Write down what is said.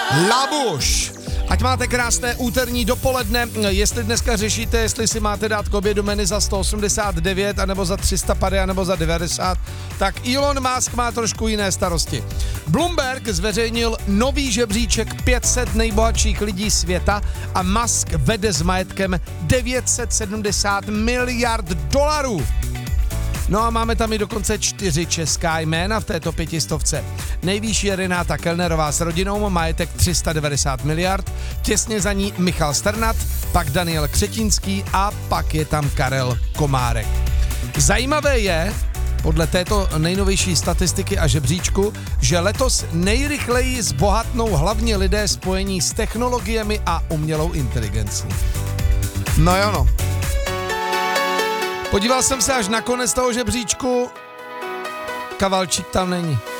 Labuš. Ať máte krásné úterní dopoledne. Jestli dneska řešíte, jestli si máte dát k obědu menu za 189, anebo za 350, anebo za 90, tak Elon Musk má trošku jiné starosti. Bloomberg zveřejnil nový žebříček 500 nejbohatších lidí světa a Musk vede s majetkem 970 miliard dolarů. No a máme tam i dokonce 4 česká jména v této 500. Nejvýš je Renáta Kellnerová s rodinou, majetek 390 miliard, těsně za ní Michal Strnad, pak Daniel Křetínský a pak je tam Karel Komárek. Zajímavé je, podle této nejnovější statistiky a žebříčku, že letos nejrychleji zbohatnou hlavně lidé spojení s technologiemi a umělou inteligencí. No jo no. Podíval jsem se až na konec toho žebříčku, Kavalčík tam není.